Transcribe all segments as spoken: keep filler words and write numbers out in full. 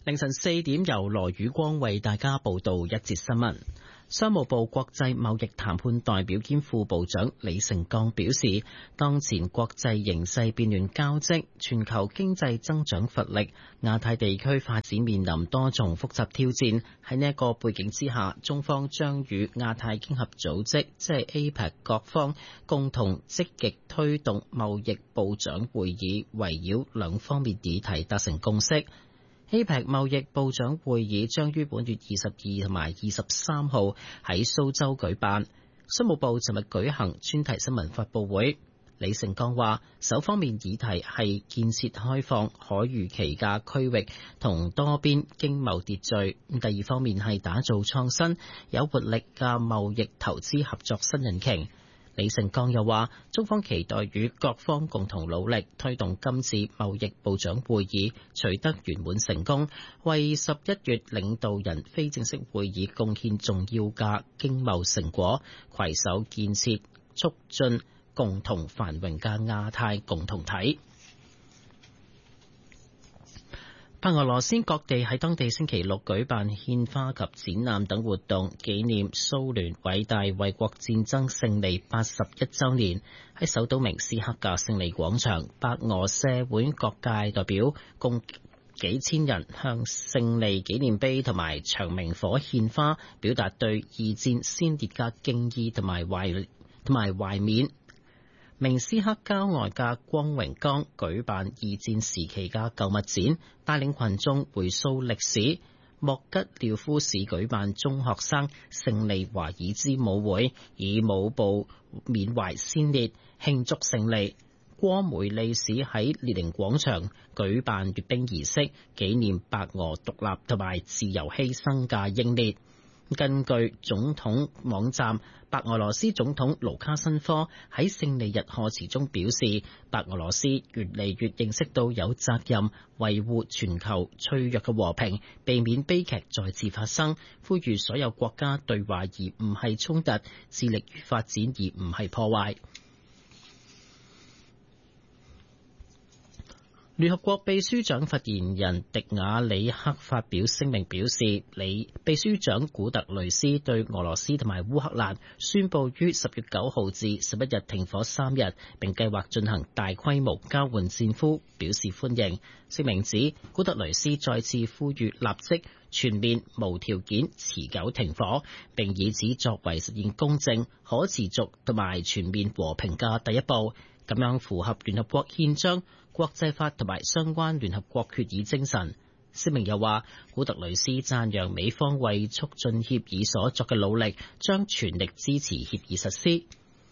凌晨四點由羅宇光為大家報道一節新聞。商務部國際貿易談判代表兼副部長李成鋼表示，當前國際形勢變亂交織，全球經濟增長乏力，亞太地區發展面臨多重複雜挑戰。喺呢一個背景之下，中方將與亞太經合組織即係 A P E C 各方共同積極推動貿易部長會議圍繞兩方面議題達成共識。A P E C 貿易部長會議將於本月二十二同埋二十三號喺蘇州舉辦。商務部尋日舉行專題新聞發佈會，李成鋼話：首方面議題係建設開放、可預期嘅區域同多邊經貿秩序；第二方面係打造創新、有活力嘅貿易投資合作新引擎。李成鋼又話：中方期待與各方共同努力，推動今次貿易部長會議取得圓滿成功，為十一月領導人非正式會議貢獻重要嘅經貿成果，攜手建設促進共同繁榮嘅亞太共同體。白俄羅斯各地喺當地星期六舉辦獻花及展覽等活動，紀念蘇聯偉大衛國戰爭勝利八十一週年。喺首都明斯克嘅勝利廣場，白俄社會各界代表共幾千人向勝利紀念碑同埋長明火獻花，表達對二戰先烈嘅敬意同埋懷同埋懷緬。明斯克郊外嘅光榮崗舉辦二戰時期嘅舊物展，帶領群眾回溯歷史。莫吉廖夫市舉辦中學生勝利華爾茲舞會，以舞步緬懷先烈，慶祝勝利。戈梅利市喺列寧廣場舉辦閱兵儀式，紀念白俄獨立同埋自由犧牲嘅英烈。根據總統網站，白俄羅斯總統盧卡申科喺勝利日賀詞中表示，白俄羅斯越嚟越認識到有責任維護全球脆弱嘅和平，避免悲劇再次發生，呼籲所有國家對話而唔係衝突，致力於發展而唔係破壞。聯合國秘書長發言人迪亞里克發表聲明表示，理秘書長古特雷斯對俄羅斯同埋烏克蘭宣布於十月九號至十一日停火三日，並計劃進行大規模交換戰俘，表示歡迎。聲明指，古特雷斯再次呼籲立即全面無條件持久停火，並以此作為實現公正、可持續同埋全面和平嘅第一步，咁樣符合聯合國憲章、國際法同埋相關聯合國決議精神。聲明又話，古特雷斯讚揚美方為促進協議所作嘅努力，將全力支持協議實施。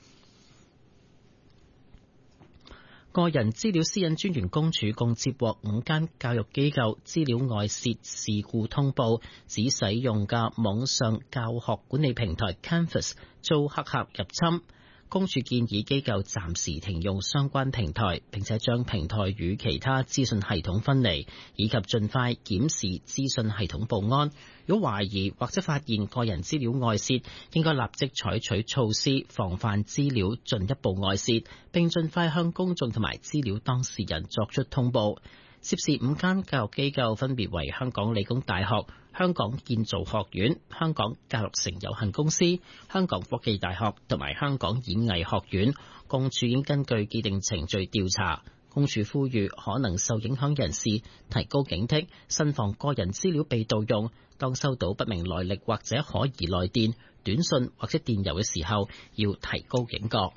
個人資料私隱專員公署共接獲五間教育機構資料外泄事故通報，指使用嘅網上教學管理平台 Canvas 遭黑客入侵。公署建議機構暫時停用相關平台，並且將平台與其他資訊系統分離，以及盡快檢視資訊系統報安。如果懷疑或者發現個人資料外泄，應該立即採取措施防範資料進一步外泄，並盡快向公眾同埋資料當事人作出通報。涉事五間教育機構分別為香港理工大學、香港建造學院、香港教育城有限公司、香港科技大學同埋香港演藝學院。公署已經根據既定程序調查。公署呼籲可能受影響人士提高警惕，慎防個人資料被盜用。當收到不明來歷或者可疑來電、短信或者電郵嘅時候，要提高警覺。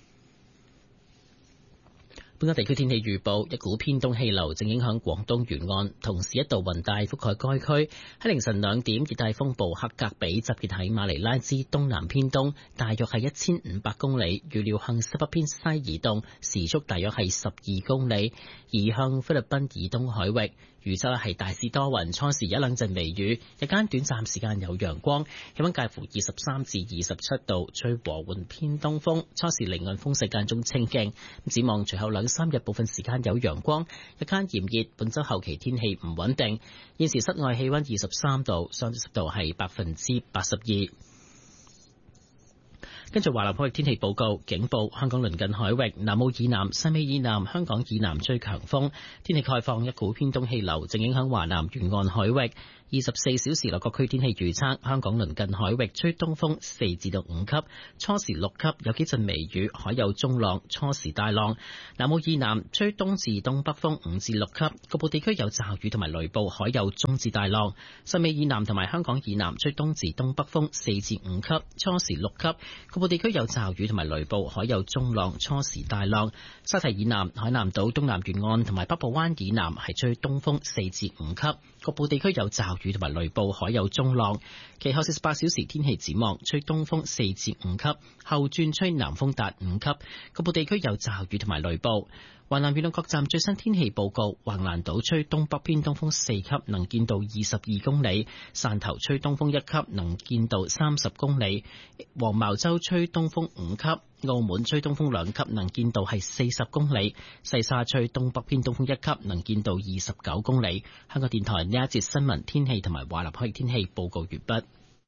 本港地區天氣預報，一股偏東氣流正影響廣東沿岸，同時一道雲帶覆蓋該區。喺凌晨兩點，熱帶風暴克格比集結喺馬尼拉之東南偏東，大約係一千五百公里，預料向西北偏西移動，時速大約係十二公里，移向菲律賓以東海域。預測係大致多雲，初時有一兩陣微雨，日間短暫時間有陽光，氣溫介乎二十三至二十七度，吹和緩偏東風，初時離岸風勢間中清勁。展望隨後兩三日部分時間有陽光，日間炎熱，本週後期天氣唔穩定。現時室外氣溫二十三度，相對濕度係百分之八十二。 跟住華南海域天氣報告，警報香港鄰近海域南澳以南、西尾以南、香港以南吹強風，天氣概況，一股偏東氣流正影響華南沿岸海域。二十四小時內各區天氣預測，香港鄰近海域吹東風四至到五級，初時六級，有幾陣微雨，海有中浪，初時大浪。南澳以南吹東至東北風五至六級，局部地區有驟雨同埋雷暴，海有中至大浪。西尾以南同埋香港以南吹東至東北風四至五級，初時六級，局部地區有驟雨同埋雷暴，海有中浪，初時大浪。沙堤以南、海南島東南沿岸同埋北部灣以南係吹東風四至五級，局部地區有驟雨同埋雷暴，海有中浪。其後四十八小時天氣展望，吹東風四至五級，後轉吹南風達五級，局部地區有驟雨同埋雷暴。華南沿岸各站最新天氣報告：橫瀾島吹東北偏東風四級，能見度二十二公里；汕頭吹東風一級，能見度三十公里；黃茅洲吹東風五級；澳門吹東風兩級，能見度係四十公里；西沙吹東北偏東風一級，能見度二十九公里。香港電台呢一節新聞天氣同埋華南海域天氣報告完畢。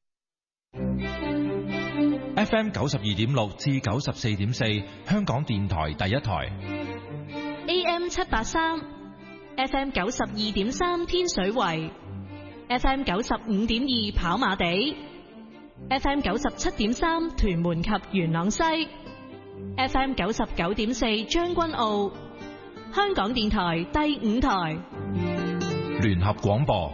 F M 九十二點六至九十四點四，香港電台第一台。 A M 七八三 ，F M 九十二點三天水圍 ，F M 九十五點二跑馬地 ，F M 九十七點三屯門及元朗西 ，F M 九十九點四將軍澳，香港電台第五台聯合廣播。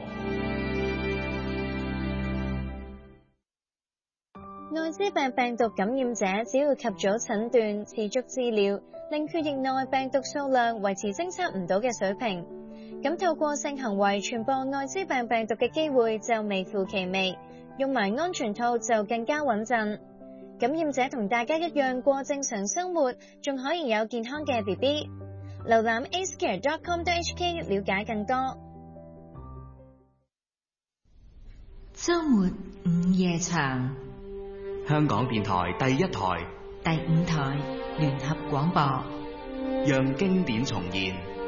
艾滋病病毒感染者只要及早診斷、持續治療，令血液內病毒數量維持偵測唔到嘅水平，咁透過性行為傳播艾滋病病毒嘅機會就微乎其微，用埋安全套就更加穩陣。感染者同大家一樣過正常生活，仲可以有健康嘅 B B。瀏覽 a c e c a r e dot com dot h k 了解更多。 週末午夜場， 香港電台第一台、 第五台聯合廣播， 讓經典重現。